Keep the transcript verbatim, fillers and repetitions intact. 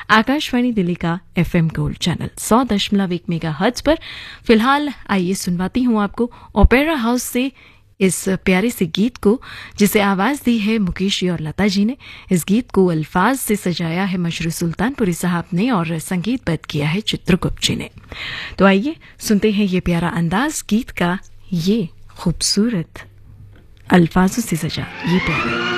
आकाशवाणी दिल्ली का FM gold channel सौ दशमलव एक मेगा हर्ट्ज पर। फिलहाल आइए सुनवाती हूँ आपको ओपेरा हाउस से इस प्यारे से गीत को, जिसे आवाज दी है मुकेश और लता जी ने। इस गीत को अल्फाज से सजाया है मशरू सुल्तानपुरी साहब ने और संगीतबद्ध किया है चित्रगुप्त जी ने। तो आइए सुनते हैं ये प्यारा अंदाज गीत का, ये खूबसूरत अल्फाजों से सजा ये प्यारा